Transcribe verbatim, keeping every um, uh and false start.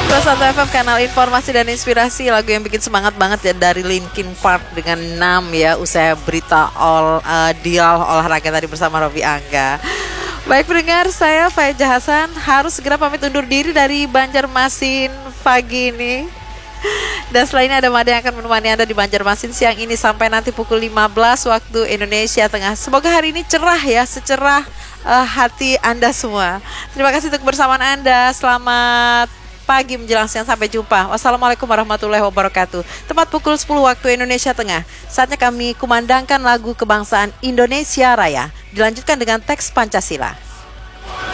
dua puluh satu F M, kanal informasi dan inspirasi. Lagu yang bikin semangat banget ya dari Linkin Park dengan enam ya. Usai berita all uh, dial olahraga tadi bersama Robi Angga. Baik pendengar, saya Faiza Hasan harus segera pamit undur diri dari Banjarmasin pagi ini. Dan setelah ini ada Mada yang akan menemani Anda di Banjarmasin siang ini sampai nanti pukul lima belas waktu Indonesia Tengah. Semoga hari ini cerah ya, secerah uh, hati Anda semua. Terima kasih untuk kebersamaan Anda. Selamat pagi menjelang siang, sampai jumpa. Wassalamualaikum warahmatullahi wabarakatuh. Tepat pukul sepuluh waktu Indonesia Tengah. Saatnya kami kumandangkan lagu kebangsaan Indonesia Raya. Dilanjutkan dengan teks Pancasila.